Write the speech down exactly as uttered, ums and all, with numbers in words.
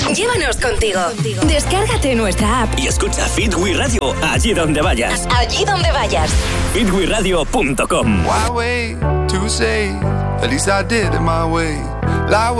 Llévanos contigo. Descárgate nuestra app y escucha Fit We Radio allí donde vayas. Allí donde vayas. fit we radio punto com. Why wait to say? At least I did it my way. Lie